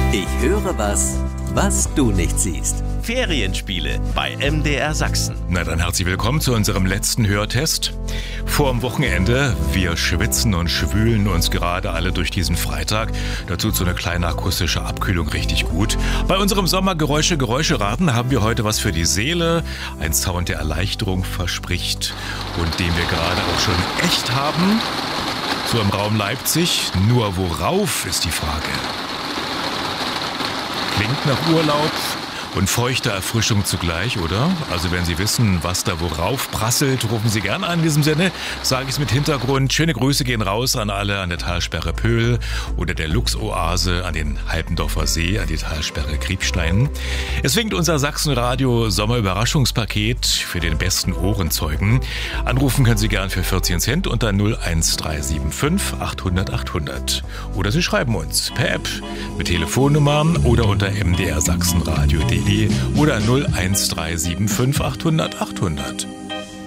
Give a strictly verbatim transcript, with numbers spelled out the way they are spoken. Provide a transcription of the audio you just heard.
Ich höre was, was du nicht siehst. Ferienspiele bei M D R Sachsen. Na dann herzlich willkommen zu unserem letzten Hörtest. Vor dem Wochenende, wir schwitzen und schwülen uns gerade alle durch diesen Freitag. Da tut so eine kleine akustische Abkühlung richtig gut. Bei unserem Sommergeräusche, Geräusche raten haben wir heute was für die Seele. Ein Sound, der Erleichterung verspricht und den wir gerade auch schon echt haben. So im Raum Leipzig. Nur worauf ist die Frage. Klingt nach Urlaub und feuchter Erfrischung zugleich, oder? Also wenn Sie wissen, was da worauf prasselt, rufen Sie gerne an. In diesem Sinne sage ich es mit Hintergrund. Schöne Grüße gehen raus an alle an der Talsperre Pöhl oder der Luchsoase an den Halbendorfer See, an die Talsperre Kriebstein. Es winkt unser Sachsenradio Sommerüberraschungspaket für den besten Ohrenzeugen. Anrufen können Sie gern für vierzehn Cent unter null eins drei sieben fünf achthundert achthundert. Oder Sie schreiben uns per App mit Telefonnummern oder unter m d r sachsenradio punkt d e oder null eins drei sieben fünf achthundert achthundert.